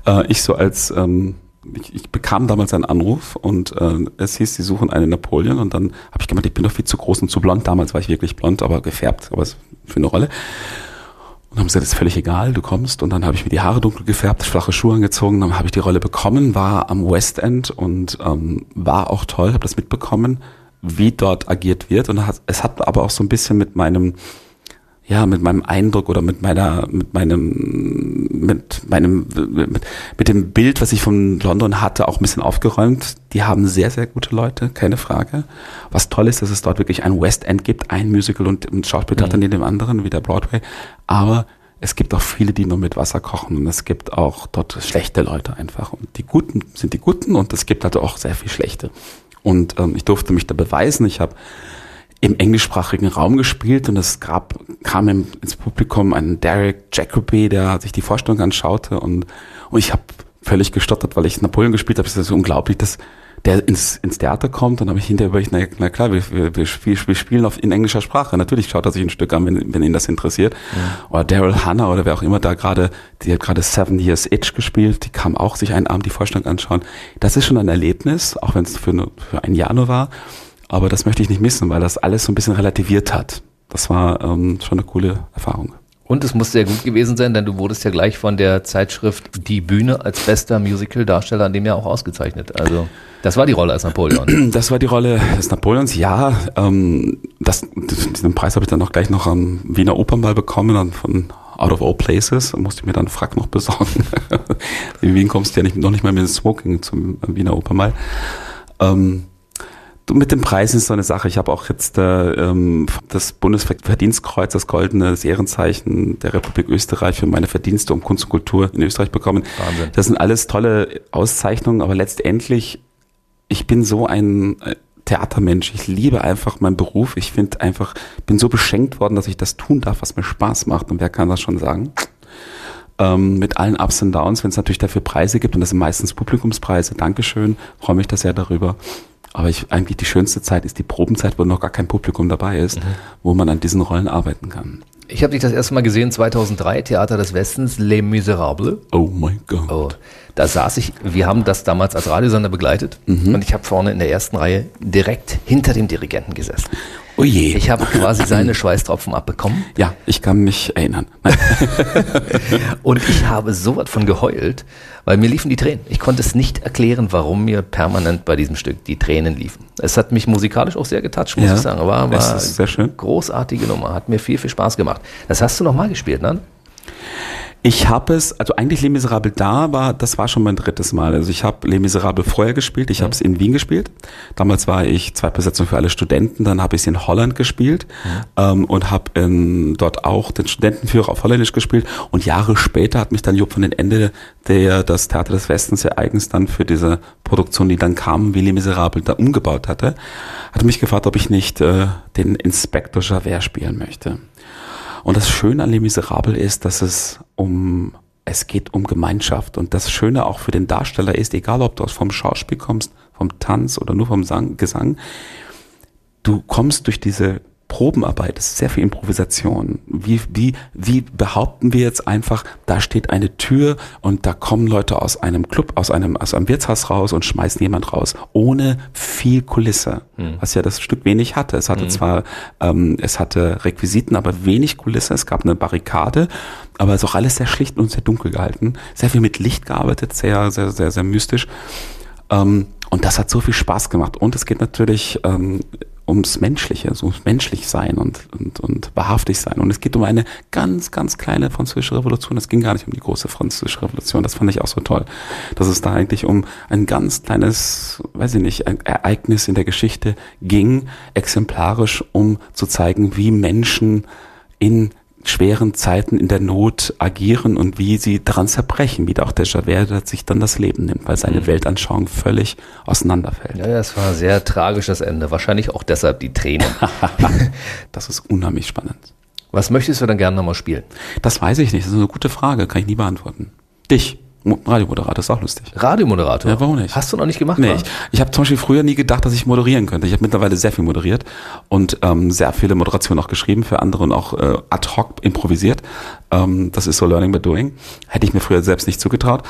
Ich bekam damals einen Anruf und es hieß, sie suchen einen Napoleon und dann habe ich gemeint, ich bin doch viel zu groß und zu blond. Damals war ich wirklich blond, aber gefärbt, aber für eine Rolle. Und dann haben sie gesagt, das ist völlig egal, du kommst. Und dann habe ich mir die Haare dunkel gefärbt, flache Schuhe angezogen, dann habe ich die Rolle bekommen, war am West End und war auch toll, habe das mitbekommen, wie dort agiert wird. Und es hat aber auch so ein bisschen mit meinem Eindruck oder mit dem Bild, was ich von London hatte, auch ein bisschen aufgeräumt. Die haben sehr, sehr gute Leute, keine Frage. Was toll ist, dass es dort wirklich ein West End gibt, ein Musical und ein Schauspieltheater neben dem anderen, wie der Broadway. Aber es gibt auch viele, die nur mit Wasser kochen und es gibt auch dort schlechte Leute einfach. Und die Guten sind die Guten und es gibt halt auch sehr viel Schlechte. Und ich durfte mich da beweisen. Ich habe im englischsprachigen Raum gespielt und kam ins Publikum ein Derek Jacobi, der sich die Vorstellung anschaute und ich habe völlig gestottert, weil ich Napoleon gespielt habe. Es ist unglaublich, dass der ins Theater kommt und dann habe ich hinterher überlegt, na klar, wir spielen in englischer Sprache. Natürlich schaut er sich ein Stück an, wenn ihn das interessiert. Ja. Oder Daryl Hannah oder wer auch immer die hat gerade 7 Years Itch gespielt, die kam auch sich einen Abend die Vorstellung anschauen. Das ist schon ein Erlebnis, auch wenn es für ein Jahr nur war. Aber das möchte ich nicht missen, weil das alles so ein bisschen relativiert hat. Das war schon eine coole Erfahrung. Und es muss sehr gut gewesen sein, denn du wurdest ja gleich von der Zeitschrift Die Bühne als bester Musical-Darsteller an dem Jahr auch ausgezeichnet. Also das war die Rolle als Napoleon. Das war die Rolle des Napoleons, ja. Diesen Preis habe ich dann auch gleich noch am Wiener Opernball bekommen, von Out of All Places. Da musste ich mir dann einen Frack noch besorgen. In Wien kommst du ja noch nicht mal mit dem Smoking zum Wiener Opernball. Mit dem Preis ist so eine Sache. Ich habe auch jetzt das Bundesverdienstkreuz, das goldene Ehrenzeichen der Republik Österreich für meine Verdienste um Kunst und Kultur in Österreich bekommen. Wahnsinn. Das sind alles tolle Auszeichnungen, aber letztendlich, ich bin so ein Theatermensch. Ich liebe einfach meinen Beruf. Ich bin so beschenkt worden, dass ich das tun darf, was mir Spaß macht. Und wer kann das schon sagen? Mit allen Ups und Downs, wenn es natürlich dafür Preise gibt, und das sind meistens Publikumspreise. Dankeschön, freue mich da sehr darüber. Aber eigentlich die schönste Zeit ist die Probenzeit, wo noch gar kein Publikum dabei ist, wo man an diesen Rollen arbeiten kann. Ich habe dich das erste Mal gesehen, 2003, Theater des Westens, Les Miserables. Oh mein Gott. Oh, da saß ich, wir haben das damals als Radiosender begleitet und ich habe vorne in der ersten Reihe direkt hinter dem Dirigenten gesessen. Oh je. Ich habe quasi seine Schweißtropfen abbekommen. Ja, ich kann mich erinnern. Und ich habe so was von geheult, weil mir liefen die Tränen. Ich konnte es nicht erklären, warum mir permanent bei diesem Stück die Tränen liefen. Es hat mich musikalisch auch sehr getoucht, muss ich sagen. War sehr schön. Großartige Nummer, hat mir viel, viel Spaß gemacht. Das hast du nochmal gespielt, ne? Ich habe eigentlich Les Miserables das war schon mein 3. Mal. Also ich habe Les Miserables vorher gespielt, ich habe es in Wien gespielt. Damals war ich Zweitbesetzung für alle Studenten, dann habe ich es in Holland gespielt und habe dort auch den Studentenführer auf Holländisch gespielt. Und Jahre später hat mich dann Job von den Ende, der das Theater des Westens ja eigens dann für diese Produktion, die dann kam, wie Les Miserables da umgebaut hatte mich gefragt, ob ich nicht den Inspektor Javert spielen möchte. Und das Schöne an Les Miserables ist, dass es geht um Gemeinschaft. Und das Schöne auch für den Darsteller ist, egal ob du vom Schauspiel kommst, vom Tanz oder nur vom Gesang, du kommst durch diese Probenarbeit, das ist sehr viel Improvisation. Wie behaupten wir jetzt einfach, da steht eine Tür und da kommen Leute aus einem Club, aus einem Wirtshaus raus und schmeißen jemand raus, ohne viel Kulisse, was ja das Stück wenig hatte. Es hatte zwar, es hatte Requisiten, aber wenig Kulisse, es gab eine Barrikade, aber es ist auch alles sehr schlicht und sehr dunkel gehalten, sehr viel mit Licht gearbeitet, sehr, sehr, sehr, sehr mystisch. Und das hat so viel Spaß gemacht. Und es geht natürlich ums Menschliche, so ums Menschlichsein und wahrhaftig sein. Und es geht um eine ganz, ganz kleine französische Revolution. Es ging gar nicht um die große französische Revolution. Das fand ich auch so toll. Dass es da eigentlich um ein ganz kleines, ein Ereignis in der Geschichte ging, exemplarisch, um zu zeigen, wie Menschen in schweren Zeiten in der Not agieren und wie sie daran zerbrechen, wie auch der Javert sich dann das Leben nimmt, weil seine Weltanschauung völlig auseinanderfällt. Ja, es war ein sehr tragisches Ende. Wahrscheinlich auch deshalb die Tränen. Das ist unheimlich spannend. Was möchtest du dann gerne nochmal spielen? Das weiß ich nicht. Das ist eine gute Frage. Kann ich nie beantworten. Dich. Radiomoderator ist auch lustig. Radiomoderator? Ja, warum nicht? Hast du noch nicht gemacht? Nee, ich habe zum Beispiel früher nie gedacht, dass ich moderieren könnte. Ich habe mittlerweile sehr viel moderiert und sehr viele Moderationen auch geschrieben für andere und auch ad hoc improvisiert. Das ist so Learning by Doing. Hätte ich mir früher selbst nicht zugetraut.